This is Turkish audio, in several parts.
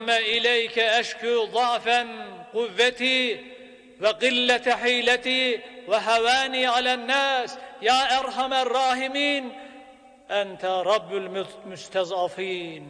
İleyke eşkü zafen kuvveti ve gillete hileti ve hevani alen nas ya erhamer rahimin ente rabbül müstezafin.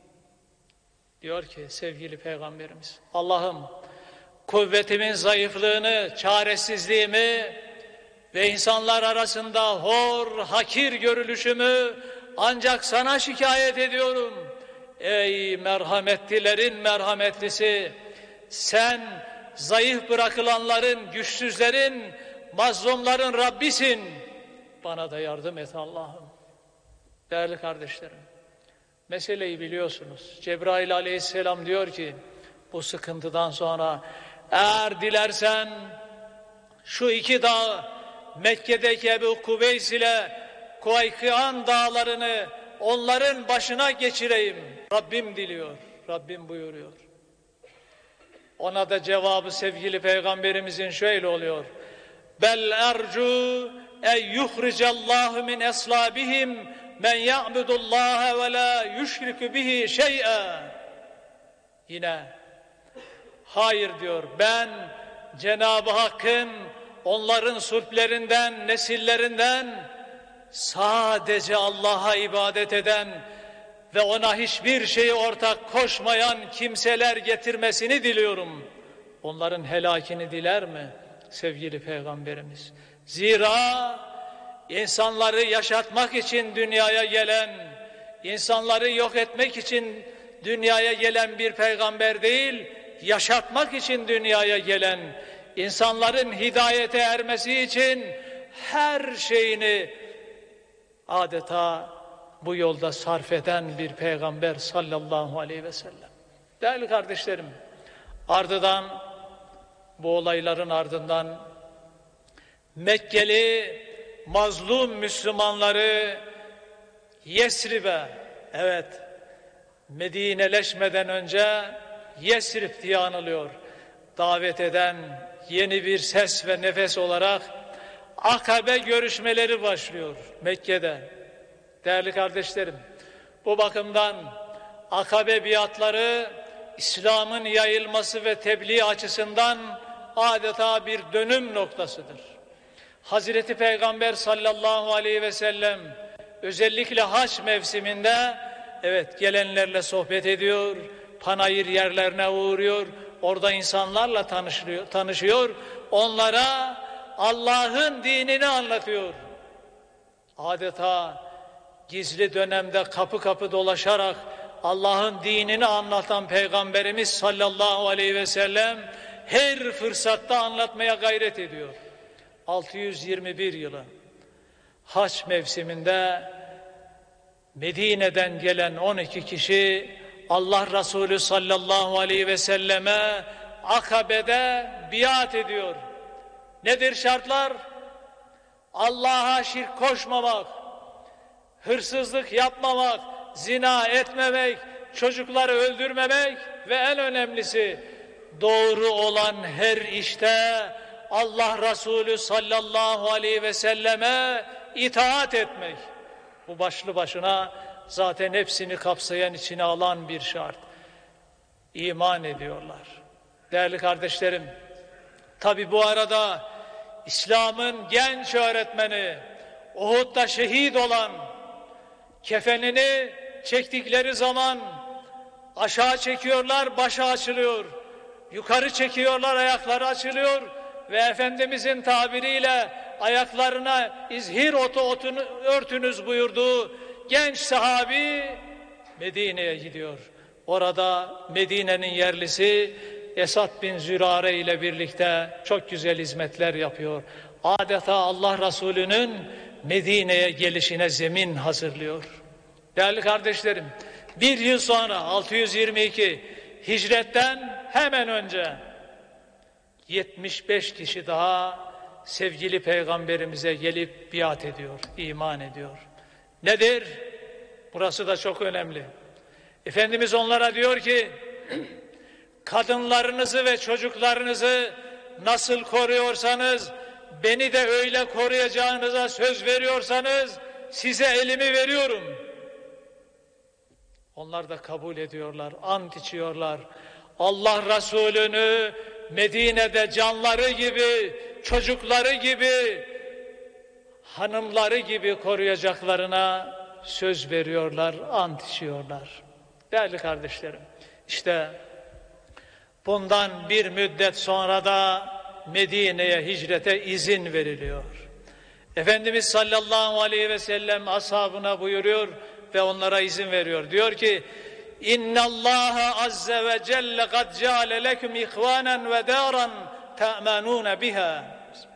Diyor ki sevgili Peygamberimiz, Allah'ım kuvvetimin zayıflığını, çaresizliğimi ve insanlar arasında hor, hakir görülüşümü ancak sana şikayet ediyorum. Ey merhametlilerin merhametlisi, sen zayıf bırakılanların, güçsüzlerin, mazlumların Rabbisin. Bana da yardım et Allah'ım. Değerli kardeşlerim, meseleyi biliyorsunuz. Cebrail aleyhisselam diyor ki, bu sıkıntıdan sonra eğer dilersen şu iki dağ, Mekke'deki Ebu Kubeys ile Kuvaykian dağlarını onların başına geçireyim. Rabbim diliyor, Rabbim buyuruyor. Ona da cevabı sevgili Peygamberimizin şöyle oluyor. Bel ercu en yuhricallahu min eslabihim men ya'budullaha ve la yüşriku bihi şey'en. Yine hayır diyor, ben Cenab-ı Hakk'ın onların sulplerinden, nesillerinden sadece Allah'a ibadet eden ve ona hiçbir şeyi ortak koşmayan kimseler getirmesini diliyorum. Onların helakini diler mi sevgili Peygamberimiz? Zira insanları yaşatmak için dünyaya gelen, insanları yok etmek için dünyaya gelen bir peygamber değil, yaşatmak için dünyaya gelen, insanların hidayete ermesi için her şeyini adeta bu yolda sarf eden bir peygamber sallallahu aleyhi ve sellem. Değerli kardeşlerim, ardından bu olayların ardından Mekkeli mazlum Müslümanları Yesrib'e, evet Medineleşmeden önce Yesrib diye anılıyor, davet eden yeni bir ses ve nefes olarak Akabe görüşmeleri başlıyor Mekke'de. Değerli kardeşlerim, bu bakımdan Akabe biatları İslam'ın yayılması ve tebliğ açısından adeta bir dönüm noktasıdır. Hazreti Peygamber sallallahu aleyhi ve sellem özellikle haç mevsiminde evet gelenlerle sohbet ediyor, panayır yerlerine uğruyor, orada insanlarla tanışıyor, onlara Allah'ın dinini anlatıyor. Adeta gizli dönemde kapı kapı dolaşarak Allah'ın dinini anlatan Peygamberimiz sallallahu aleyhi ve sellem her fırsatta anlatmaya gayret ediyor. 621 yılı haç mevsiminde Medine'den gelen 12 kişi Allah Resulü sallallahu aleyhi ve selleme Akabe'de biat ediyor. Nedir şartlar? Allah'a şirk koşmamak, hırsızlık yapmamak, zina etmemek, çocukları öldürmemek ve en önemlisi doğru olan her işte Allah Resulü sallallahu aleyhi ve selleme itaat etmek. Bu başlı başına zaten hepsini kapsayan, içine alan bir şart. İman ediyorlar. Değerli kardeşlerim, tabi bu arada İslam'ın genç öğretmeni, Uhud'da şehit olan, kefenini çektikleri zaman aşağı çekiyorlar, başı açılıyor. Yukarı çekiyorlar, ayakları açılıyor ve Efendimizin tabiriyle ayaklarına izhir otunu örtünüz buyurduğu genç sahabi Medine'ye gidiyor. Orada Medine'nin yerlisi Esad bin Zürare ile birlikte çok güzel hizmetler yapıyor. Adeta Allah Resulü'nün Medine'ye gelişine zemin hazırlıyor. Değerli kardeşlerim, bir yıl sonra 622 hicretten hemen önce 75 kişi daha sevgili Peygamberimize gelip biat ediyor, iman ediyor. Nedir? Burası da çok önemli. Efendimiz onlara diyor ki, kadınlarınızı ve çocuklarınızı nasıl koruyorsanız, beni de öyle koruyacağınıza söz veriyorsanız, size elimi veriyorum. Onlar da kabul ediyorlar, ant içiyorlar. Allah Resulü'nü Medine'de canları gibi, çocukları gibi, hanımları gibi koruyacaklarına söz veriyorlar, ant içiyorlar. Değerli kardeşlerim, işte bundan bir müddet sonra da Medine'ye hicrete izin veriliyor. Efendimiz sallallahu aleyhi ve sellem ashabına buyuruyor ve onlara izin veriyor. Diyor ki: İnna Allah azze ve celle kad ceale lekum ihvanen ve daran ta'manun biha.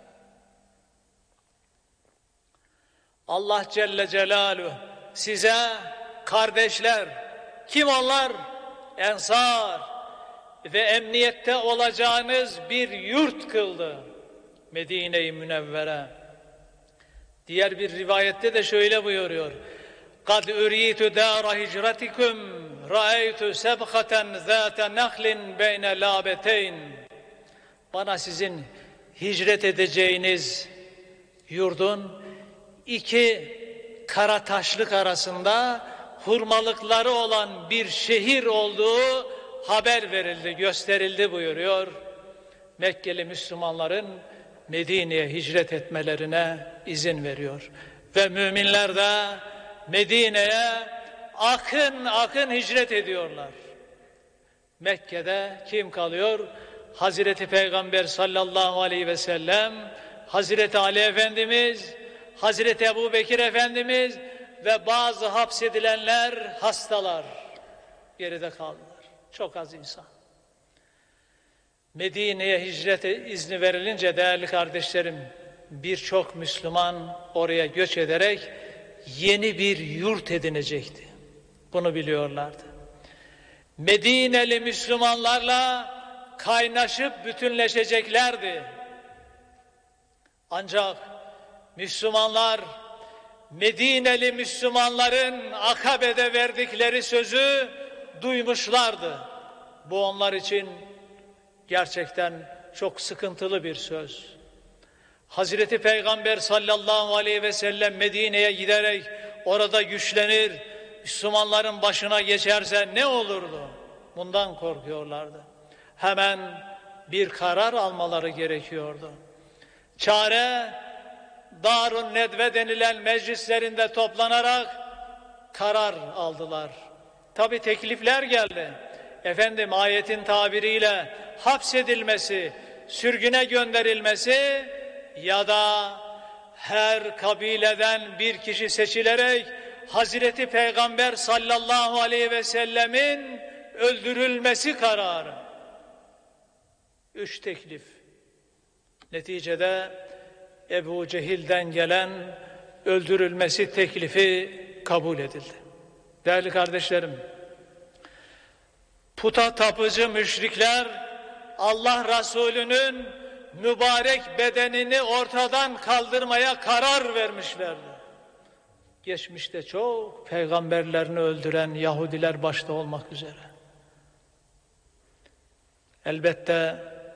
Allah Celle Celaluhu size kardeşler, kim onlar? Ensar ve emniyette olacağınız bir yurt kıldı. Medine-i Münevvere. Diğer bir rivayette de şöyle buyuruyor: قَدْ اُرِيتُ دَارَ هِجْرَتِكُمْ رَأَيْتُ سَبْخَةً ذَاتَ نَخْلٍ بَيْنَ لَابَتَيْنِ. Bana sizin hicret edeceğiniz yurdun iki kara taşlık arasında hurmalıkları olan bir şehir olduğu haber verildi, gösterildi buyuruyor. Mekkeli Müslümanların Medine'ye hicret etmelerine izin veriyor. Ve müminler de Medine'ye akın akın hicret ediyorlar. Mekke'de kim kalıyor? Hazreti Peygamber sallallahu aleyhi ve sellem, Hazreti Ali Efendimiz, Hazreti Ebu Bekir Efendimiz ve bazı hapsedilenler, hastalar geride kaldılar. Çok az insan. Medine'ye hicret izni verilince değerli kardeşlerim, birçok Müslüman oraya göç ederek yeni bir yurt edinecekti. Bunu biliyorlardı. Medineli Müslümanlarla kaynaşıp bütünleşeceklerdi. Ancak Müslümanlar, Medineli Müslümanların Akabe'de verdikleri sözü duymuşlardı. Bu onlar için gerçekten çok sıkıntılı bir söz. Hazreti Peygamber sallallahu aleyhi ve sellem Medine'ye giderek orada güçlenir, Müslümanların başına geçerse ne olurdu? Bundan korkuyorlardı. Hemen bir karar almaları gerekiyordu. Çare, Darun Nedve denilen meclislerinde toplanarak karar aldılar. Tabi teklifler geldi. Efendim, ayetin tabiriyle hapsedilmesi, sürgüne gönderilmesi ya da her kabileden bir kişi seçilerek Hazreti Peygamber sallallahu aleyhi ve sellemin öldürülmesi kararı. 3 teklif. Neticede Ebu Cehil'den gelen öldürülmesi teklifi kabul edildi. Değerli kardeşlerim, puta tapıcı müşrikler Allah Resulü'nün mübarek bedenini ortadan kaldırmaya karar vermişlerdi. Geçmişte çok peygamberlerini öldüren Yahudiler başta olmak üzere. Elbette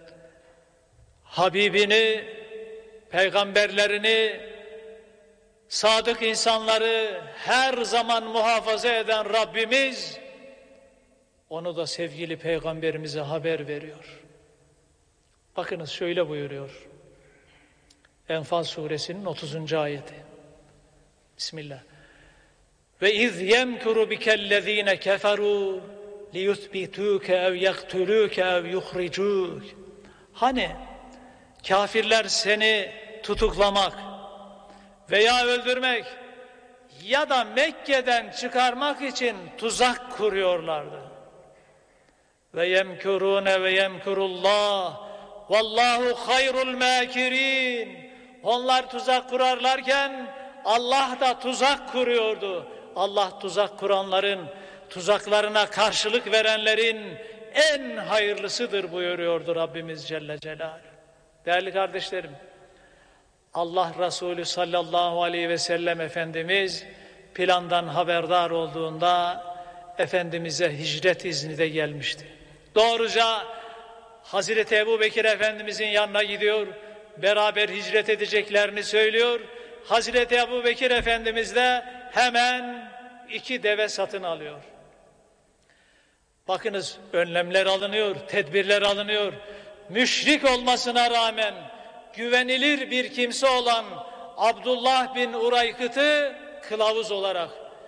Habibini, peygamberlerini, sadık insanları her zaman muhafaza eden Rabbimiz onu da sevgili peygamberimize haber veriyor. Bakınız şöyle buyuruyor. Enfal suresinin 30. ayeti. Bismillah. Ve iz yemkuru bikellezine keferu liyuthbituke ev yaktuluke ev yuhricuk. Hani kafirler seni tutuklamak veya öldürmek ya da Mekke'den çıkarmak için tuzak kuruyorlardı. Ve yemkurune ve yemkurullah vallahu hayrul makirin. Onlar tuzak kurarlarken Allah da tuzak kuruyordu. Allah tuzak kuranların, tuzaklarına karşılık verenlerin en hayırlısıdır buyuruyordu Rabbimiz Celle Celaluhu. Değerli kardeşlerim, Allah Resulü sallallahu aleyhi ve sellem Efendimiz plandan haberdar olduğunda Efendimiz'e hicret izni de gelmişti. Doğruca Hazreti Ebu Bekir Efendimiz'in yanına gidiyor, beraber hicret edeceklerini söylüyor. Hazreti Ebu Bekir Efendimiz de hemen 2 deve satın alıyor. Bakınız, önlemler alınıyor, tedbirler alınıyor. Müşrik olmasına rağmen güvenilir bir kimse olan Abdullah bin Uraykıt'ı kılavuz olarak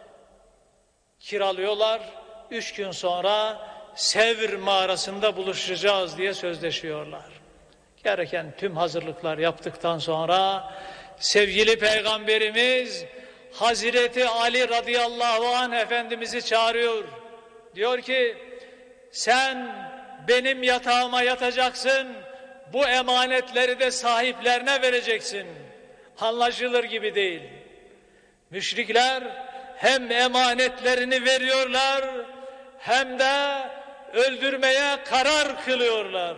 kiralıyorlar. 3 gün sonra Sevr mağarasında buluşacağız diye sözleşiyorlar. Gereken tüm hazırlıklar yaptıktan sonra sevgili Peygamberimiz Hazreti Ali radıyallahu anh Efendimiz'i çağırıyor. Diyor ki, sen benim yatağıma yatacaksın, bu emanetleri de sahiplerine vereceksin. Anlaşılır gibi değil. Müşrikler hem emanetlerini veriyorlar hem de öldürmeye karar kılıyorlar.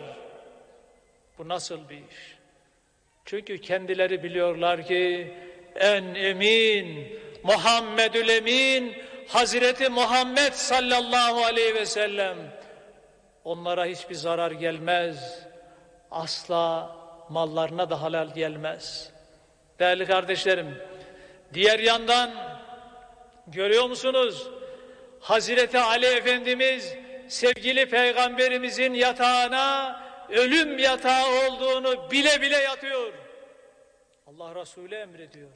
Bu nasıl bir iş? Çünkü kendileri biliyorlar ki en emin, Muhammedül Emin, Hazreti Muhammed sallallahu aleyhi ve sellem, onlara hiçbir zarar gelmez. Asla mallarına da halal gelmez. Değerli kardeşlerim, diğer yandan görüyor musunuz? Hazreti Ali Efendimiz sevgili Peygamberimizin yatağına ölüm yatağı olduğunu bile bile yatıyor. Allah Resulü emrediyor.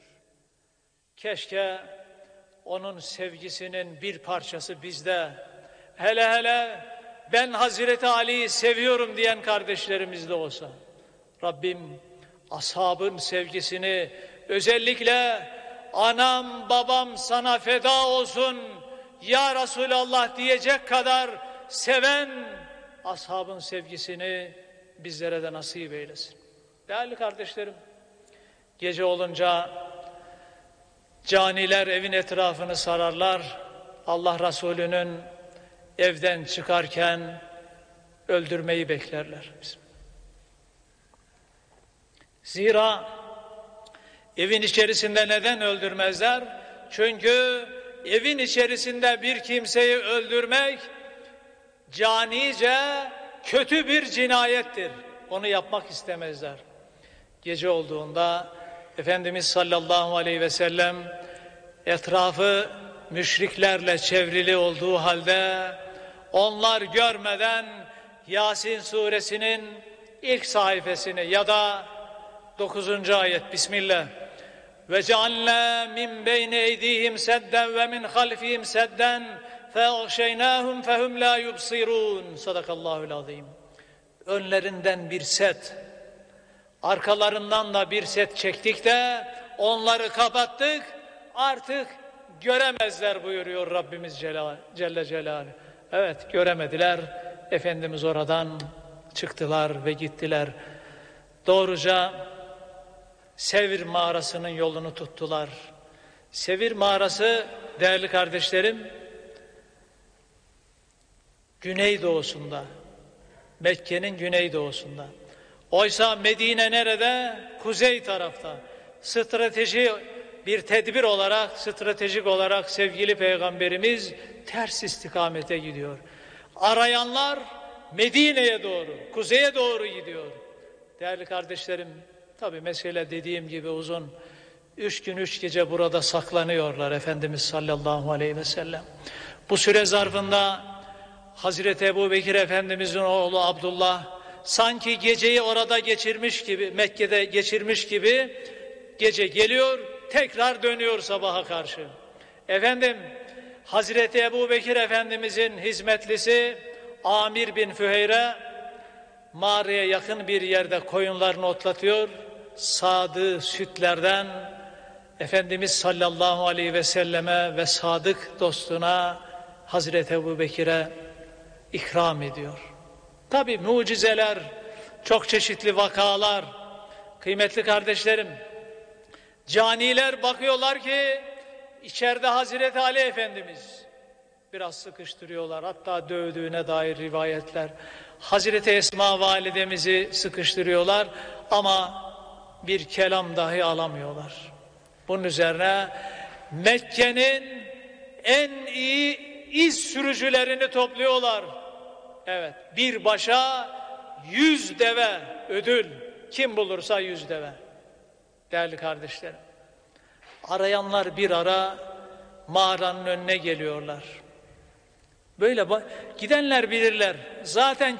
Keşke onun sevgisinin bir parçası bizde, hele hele ben Hazreti Ali'yi seviyorum diyen kardeşlerimizde olsa. Rabbim ashabın sevgisini, özellikle anam babam sana feda olsun ya Resulallah diyecek kadar seven ashabın sevgisini bizlere de nasip eylesin. Değerli kardeşlerim, gece olunca caniler evin etrafını sararlar. Allah Resulü'nün evden çıkarken öldürmeyi beklerler. Zira evin içerisinde neden öldürmezler? Çünkü evin içerisinde bir kimseyi öldürmek canice kötü bir cinayettir. Onu yapmak istemezler. Gece olduğunda Efendimiz sallallahu aleyhi ve sellem etrafı müşriklerle çevrili olduğu halde onlar görmeden Yasin suresinin ilk sayfasını ya da 9. ayet Bismillah ve cealna min beyni eydihim sedden ve min halfihim sedden fe'agşeynâhum fehum la yubsirûn. Sadakallahul azim. Önlerinden bir set, arkalarından da bir set çektik de onları kapattık, artık göremezler buyuruyor Rabbimiz Celle Celaluhu. Evet, göremediler. Efendimiz oradan çıktılar ve gittiler. Doğruca Sevr mağarasının yolunu tuttular. Sevr mağarası değerli kardeşlerim, güneydoğusunda, Mekke'nin güneydoğusunda. Oysa Medine nerede? Kuzey tarafta. Stratejik olarak sevgili Peygamberimiz ters istikamete gidiyor. Arayanlar Medine'ye doğru, kuzeye doğru gidiyor. Değerli kardeşlerim, tabii mesele dediğim gibi uzun. 3 gün 3 gece burada saklanıyorlar Efendimiz sallallahu aleyhi ve sellem. Bu süre zarfında Hazreti Ebubekir Efendimizin oğlu Abdullah sanki geceyi orada geçirmiş gibi, Mekke'de geçirmiş gibi gece geliyor, tekrar dönüyor sabaha karşı. Efendim, Hazreti Ebubekir Efendimizin hizmetlisi Amir bin Füheyre mağaraya yakın bir yerde koyunlarını otlatıyor. Sağdığı sütlerden Efendimiz sallallahu aleyhi ve selleme ve sadık dostuna Hazreti Ebubekir'e ikram ediyor. Tabi mucizeler, çok çeşitli vakalar. Kıymetli kardeşlerim, caniler bakıyorlar ki içeride Hazreti Ali Efendimiz, biraz sıkıştırıyorlar, hatta dövdüğüne dair rivayetler. Hazreti Esma validemizi sıkıştırıyorlar ama bir kelam dahi alamıyorlar. Bunun üzerine Mekke'nin en iyi iz sürücülerini topluyorlar. Evet, bir başa 100 deve ödül. Kim bulursa 100 deve. Değerli kardeşlerim, arayanlar bir ara mağaranın önüne geliyorlar. Böyle gidenler bilirler. Zaten